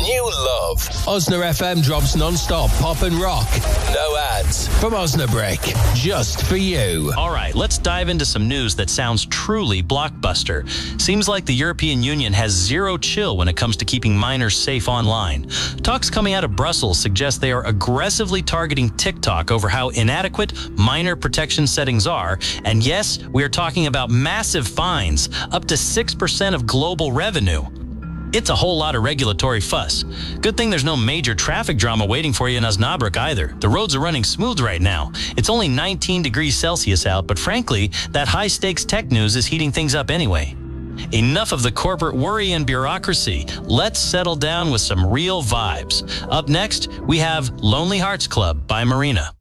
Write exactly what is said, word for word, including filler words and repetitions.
new love. Osna F M drops non-stop pop and rock. No ads from Osnabrick. Just for you. All right, let's dive into some news that sounds truly blockbuster. Seems like the European Union has zero chill when it comes to keeping minors safe online. Talks coming out of Brussels suggest they are aggressively targeting TikTok over how inadequate minor protection settings are. And yes, we are talking about massive fines, up to six percent of global revenue. It's a whole lot of regulatory fuss. Good thing there's no major traffic drama waiting for you in Osnabrück either. The roads are running smooth right now. It's only nineteen degrees Celsius out, but frankly, that high-stakes tech news is heating things up anyway. Enough of the corporate worry and bureaucracy. Let's settle down with some real vibes. Up next, we have Lonely Hearts Club by Marina.